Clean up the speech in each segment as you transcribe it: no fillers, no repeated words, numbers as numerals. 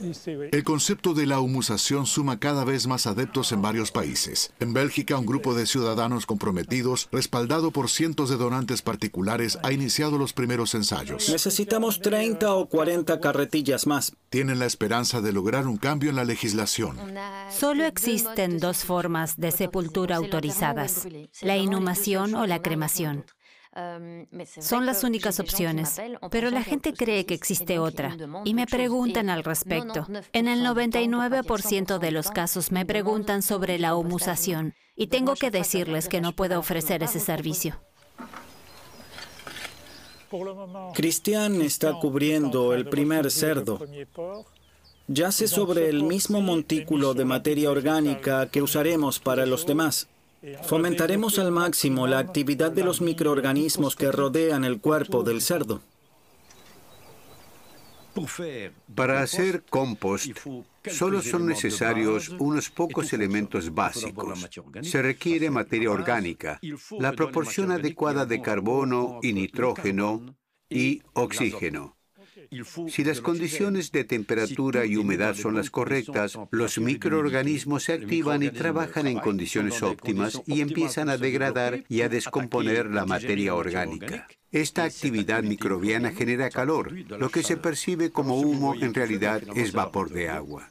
El concepto de la humusación suma cada vez más adeptos en varios países. En Bélgica, un grupo de ciudadanos comprometidos, respaldado por cientos de donantes particulares, ha iniciado los primeros ensayos. Necesitamos 30 o 40 carretillas más. Tienen la esperanza de lograr un cambio en la legislación. Solo existen dos formas de sepultura autorizadas: la inhumación o la cremación. Son las únicas opciones, pero la gente cree que existe otra y me preguntan al respecto. En el 99% de los casos me preguntan sobre la humusación y tengo que decirles que no puedo ofrecer ese servicio. Cristian está cubriendo el primer cerdo. Yace sobre el mismo montículo de materia orgánica que usaremos para los demás. Fomentaremos al máximo la actividad de los microorganismos que rodean el cuerpo del cerdo. Para hacer compost, solo son necesarios unos pocos elementos básicos. Se requiere materia orgánica, la proporción adecuada de carbono y nitrógeno y oxígeno. Si las condiciones de temperatura y humedad son las correctas, los microorganismos se activan y trabajan en condiciones óptimas y empiezan a degradar y a descomponer la materia orgánica. Esta actividad microbiana genera calor. Lo que se percibe como humo en realidad es vapor de agua.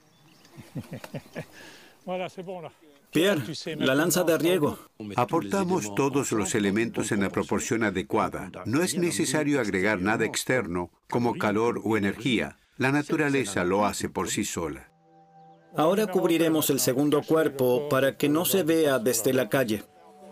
Pierre, la lanza de riego. Aportamos todos los elementos en la proporción adecuada. No es necesario agregar nada externo, como calor o energía. La naturaleza lo hace por sí sola. Ahora cubriremos el segundo cuerpo para que no se vea desde la calle.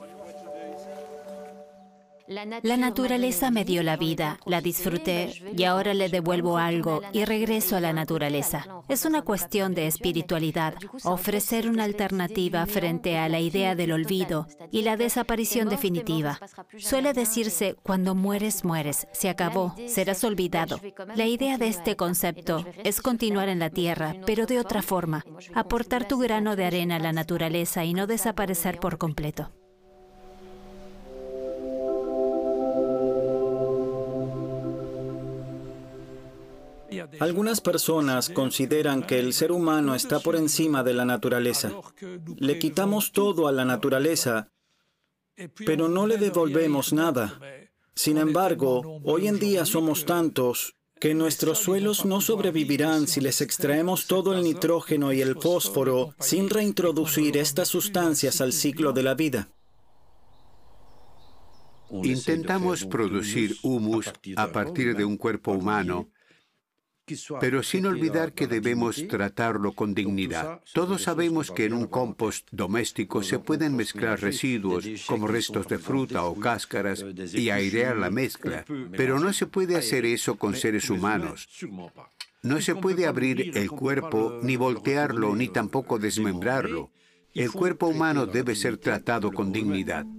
La naturaleza me dio la vida, la disfruté y ahora le devuelvo algo y regreso a la naturaleza. Es una cuestión de espiritualidad, ofrecer una alternativa frente a la idea del olvido y la desaparición definitiva. Suele decirse, cuando mueres, mueres, se acabó, serás olvidado. La idea de este concepto es continuar en la tierra, pero de otra forma, aportar tu grano de arena a la naturaleza y no desaparecer por completo. Algunas personas consideran que el ser humano está por encima de la naturaleza. Le quitamos todo a la naturaleza, pero no le devolvemos nada. Sin embargo, hoy en día somos tantos que nuestros suelos no sobrevivirán si les extraemos todo el nitrógeno y el fósforo sin reintroducir estas sustancias al ciclo de la vida. Intentamos producir humus a partir de un cuerpo humano, pero sin olvidar que debemos tratarlo con dignidad. Todos sabemos que en un compost doméstico se pueden mezclar residuos, como restos de fruta o cáscaras, y airear la mezcla, pero no se puede hacer eso con seres humanos. No se puede abrir el cuerpo, ni voltearlo, ni tampoco desmembrarlo. El cuerpo humano debe ser tratado con dignidad.